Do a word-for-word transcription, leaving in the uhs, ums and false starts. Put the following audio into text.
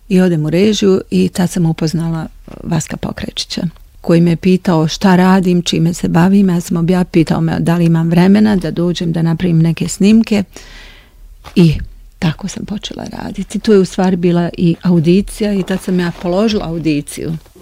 i odem u režiju i tad sam upoznala Vaska Pokrečića, koji me pitao šta radim, čime se bavim. Ja sam objavila, pitao me da li imam vremena da dođem da napravim neke snimke i tako sam počela raditi. Tu je u stvari bila i audicija i tad sam ja položila audiciju.